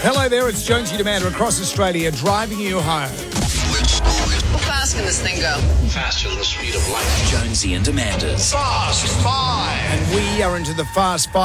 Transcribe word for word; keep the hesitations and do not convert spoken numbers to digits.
Hello there, it's Jonesy and Amanda across Australia driving you home. How fast can this thing go? Faster than the speed of light. Jonesy and Amanda's Fast Five. And we are into the Fast Five.